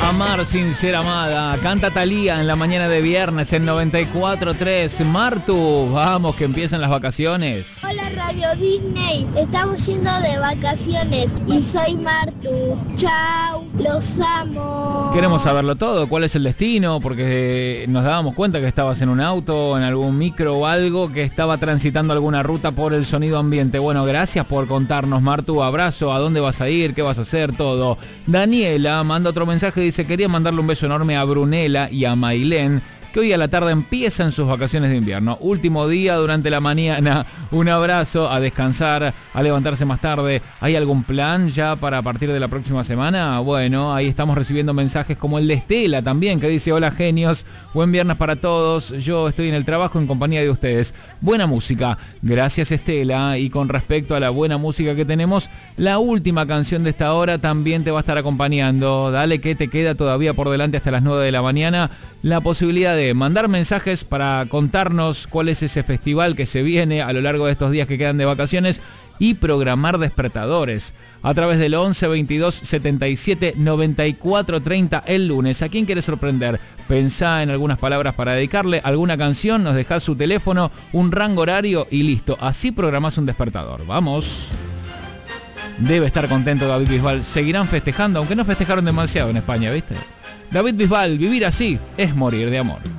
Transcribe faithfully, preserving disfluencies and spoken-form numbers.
Amar sin ser amada. Canta Thalía en la mañana de viernes en noventa y cuatro tres. Martu, vamos que empiezan las vacaciones. Hola Radio Disney, estamos yendo de vacaciones y soy Martu. Chau, los amo. Queremos saberlo todo, cuál es el destino, porque nos dábamos cuenta que estabas en un auto, en algún micro o algo, que estaba transitando alguna ruta por el sonido ambiente. Bueno, gracias por contarnos, Martu. Abrazo, ¿a dónde vas a ir? ¿Qué vas a hacer? Todo. Daniela manda otro mensaje, dice, quería mandarle un beso enorme a Brunella y a Mailén, que hoy a la tarde empiezan sus vacaciones de invierno. Último día durante la mañana. Un abrazo, a descansar, a levantarse más tarde. ¿Hay algún plan ya para a partir de la próxima semana? Bueno, ahí estamos recibiendo mensajes como el de Estela también, que dice, hola genios, buen viernes para todos. Yo estoy en el trabajo en compañía de ustedes. Buena música. Gracias, Estela. Y con respecto a la buena música que tenemos, la última canción de esta hora también te va a estar acompañando. Dale que te queda todavía por delante hasta las nueve de la mañana la posibilidad de mandar mensajes para contarnos cuál es ese festival que se viene a lo largo de estos días que quedan de vacaciones y programar despertadores a través del once veintidós setenta y siete noventa y cuatro treinta el lunes. ¿A quién quieres sorprender? Pensá en algunas palabras para dedicarle, alguna canción, nos dejás su teléfono, un rango horario y listo. Así programás un despertador. ¡Vamos! Debe estar contento David Bisbal. Seguirán festejando, aunque no festejaron demasiado en España, ¿viste? David Bisbal, vivir así es morir de amor.